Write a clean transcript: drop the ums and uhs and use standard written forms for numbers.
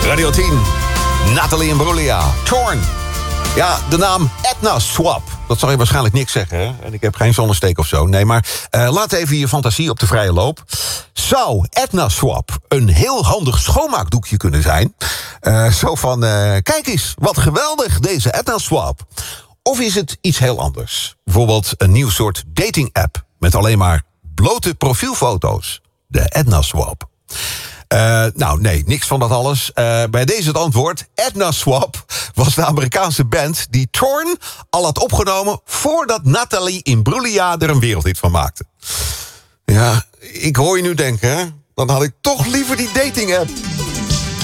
Radio 10. Nathalie Imbruglia. Torn. Ja, de naam Edna Swap. Dat zal je waarschijnlijk niks zeggen, hè? En ik heb geen zonnesteek of zo. Nee, maar laat even je fantasie op de vrije loop. Zou Edna Swap een heel handig schoonmaakdoekje kunnen zijn? Zo van, kijk eens, wat geweldig, deze Edna Swap. Of is het iets heel anders? Bijvoorbeeld een nieuw soort dating-app met alleen maar blote profielfoto's. De Edna Swap. Nou, nee, niks van dat alles. Bij deze het antwoord. Edna Swap was de Amerikaanse band die Torn al had opgenomen voordat Nathalie Imbruglia er een wereldhit van maakte. Ja, ik hoor je nu denken, hè? Dan had ik toch liever die dating-app.